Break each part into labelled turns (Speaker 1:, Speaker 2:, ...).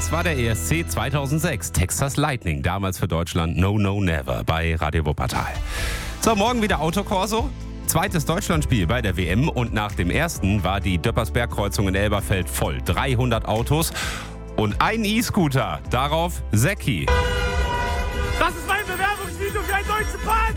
Speaker 1: Das war der ESC 2006, Texas Lightning, damals für Deutschland No No Never bei Radio Wuppertal. So, morgen wieder Autokorso. Zweites Deutschlandspiel bei der WM und nach dem ersten war die Döppersberg-Kreuzung in Elberfeld voll. 300 Autos und ein E-Scooter. Darauf Säcki.
Speaker 2: Das ist mein Bewerbungsvideo für einen deutschen Pass!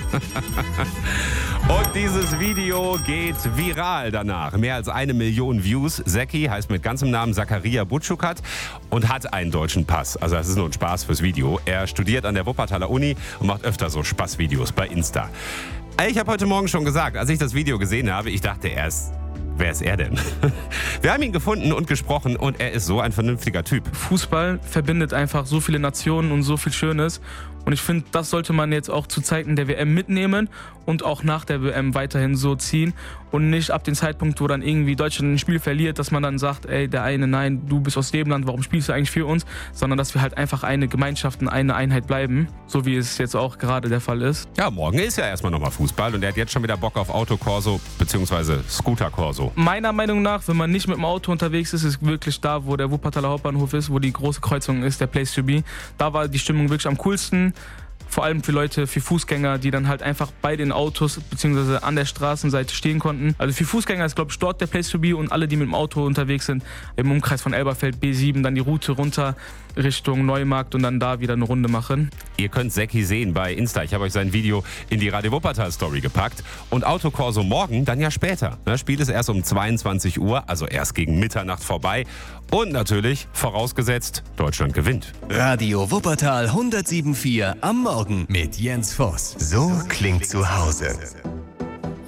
Speaker 1: Und dieses Video geht viral danach. Mehr als 1 Million Views. Säcki heißt mit ganzem Namen Zakaria Butschukat und hat einen deutschen Pass. Also das ist nur ein Spaß fürs Video. Er studiert an der Wuppertaler Uni und macht öfter so Spaßvideos bei Insta. Ich habe heute Morgen schon gesagt, als ich das Video gesehen habe, ich dachte erst, wer ist er denn? Wir haben ihn gefunden und gesprochen und er ist so ein vernünftiger Typ.
Speaker 3: Fußball verbindet einfach so viele Nationen und so viel Schönes. Und ich finde, das sollte man jetzt auch zu Zeiten der WM mitnehmen und auch nach der WM weiterhin so ziehen. Und nicht ab dem Zeitpunkt, wo dann irgendwie Deutschland ein Spiel verliert, dass man dann sagt, ey, der eine, nein, du bist aus dem Land, warum spielst du eigentlich für uns? Sondern dass wir halt einfach eine Gemeinschaft und eine Einheit bleiben, so wie es jetzt auch gerade der Fall ist.
Speaker 1: Ja, morgen ist ja erstmal nochmal Fußball und er hat jetzt schon wieder Bock auf Autokorso bzw. Scooterkorso.
Speaker 3: Meiner Meinung nach, wenn man nicht mit dem Auto unterwegs ist, ist wirklich da, wo der Wuppertaler Hauptbahnhof ist, wo die große Kreuzung ist, der Place to be. Da war die Stimmung wirklich am coolsten. Vor allem für Leute, für Fußgänger, die dann halt einfach bei den Autos bzw. an der Straßenseite stehen konnten. Also für Fußgänger ist, glaube ich, dort der Place to be und alle, die mit dem Auto unterwegs sind, im Umkreis von Elberfeld, B7, dann die Route runter Richtung Neumarkt und dann da wieder eine Runde machen.
Speaker 1: Ihr könnt Säcki sehen bei Insta. Ich habe euch sein Video in die Radio Wuppertal Story gepackt. Und Autokorso morgen, dann ja später. Das Spiel ist erst um 22 Uhr, also erst gegen Mitternacht vorbei. Und natürlich, vorausgesetzt, Deutschland gewinnt.
Speaker 4: Radio Wuppertal 107.4 am Morgen mit Jens Voss. So klingt zu Hause.